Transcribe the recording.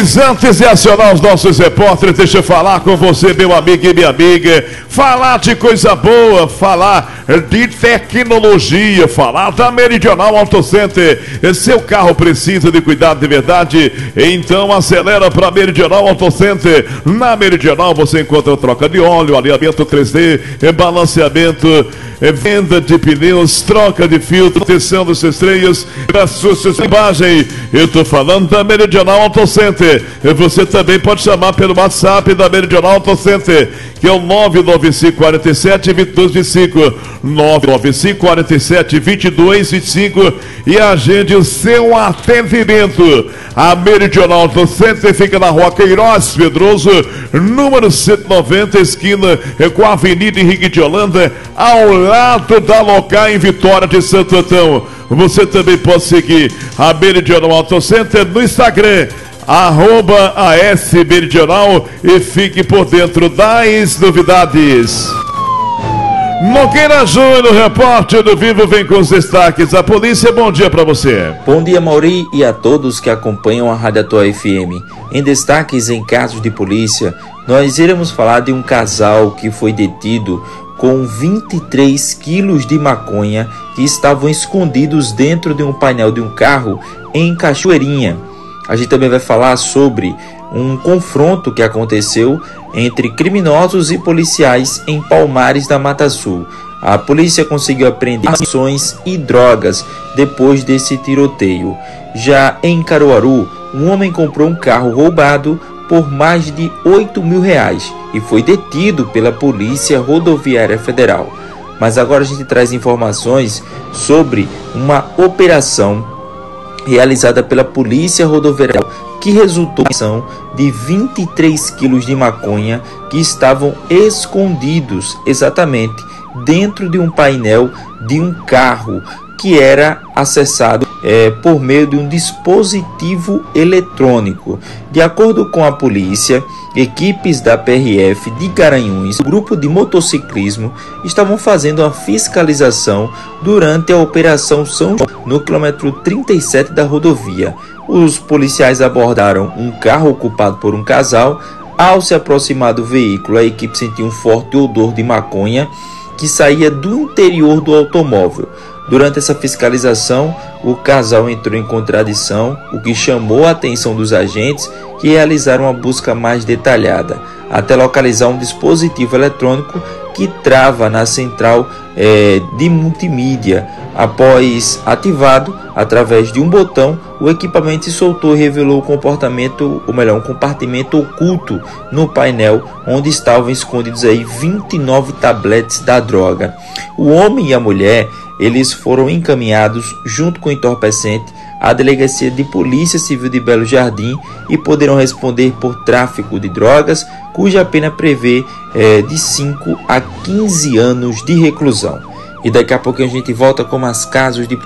Mas antes de acionar os nossos repórteres, deixa eu falar com você, meu amigo e minha amiga. Falar de coisa boa, falar de tecnologia, falar da Meridional Auto Center. Seu carro precisa de cuidado de verdade? Então acelera para Meridional Auto Center. Na Meridional você encontra troca de óleo, alinhamento 3D, balanceamento, venda de pneus, troca de filtro, proteção dos seus freios, da sua imagem. Eu estou falando da Meridional Auto Center. Você também pode chamar pelo WhatsApp da Meridional Auto Center, que é o 99547-2225, 99547-2225, e agende o seu atendimento. A Meridional Auto Center fica na Rua Queiroz Pedroso, número 190, esquina com a Avenida Henrique de Holanda, ao lado da Local em Vitória de Santo Antão. Você também pode seguir a Meridional Auto Center no Instagram, @ASMeridional, e fique por dentro das novidades. Nogueira Júnior, repórter do Vivo, vem com os destaques da polícia. Bom dia para você. Bom dia, Mauri, e a todos que acompanham a Rádio Atual FM. Em destaques em casos de polícia, nós iremos falar de um casal que foi detido com 23 quilos de maconha que estavam escondidos dentro de um painel de um carro em Cachoeirinha. A gente também vai falar sobre um confronto que aconteceu entre criminosos e policiais em Palmares da Mata Sul. A polícia conseguiu apreender munições e drogas depois desse tiroteio. Já em Caruaru, um homem comprou um carro roubado por mais de R$8.000 e foi detido pela Polícia Rodoviária Federal. Mas agora a gente traz informações sobre uma operação realizada pela Polícia Rodoviária que resultou em ação de 23 quilos de maconha que estavam escondidos exatamente dentro de um painel de um carro que era acessado por meio de um dispositivo eletrônico. De acordo com a polícia, equipes da PRF de Garanhuns, o grupo de motociclismo, estavam fazendo a fiscalização durante a Operação São João, no quilômetro 37 da rodovia. Os policiais abordaram um carro ocupado por um casal. Ao se aproximar do veículo, a equipe sentiu um forte odor de maconha que saía do interior do automóvel. Durante essa fiscalização, o casal entrou em contradição, o que chamou a atenção dos agentes, que realizaram uma busca mais detalhada, até localizar um dispositivo eletrônico que trava na central de multimídia. Após ativado, através de um botão, o equipamento se soltou e revelou um compartimento oculto no painel, onde estavam escondidos 29 tabletes da droga. O homem e a mulher, eles foram encaminhados junto com o entorpecente à Delegacia de Polícia Civil de Belo Jardim e poderão responder por tráfico de drogas, cuja pena prevê de 5 a 15 anos de reclusão. E daqui a pouco a gente volta com mais casos de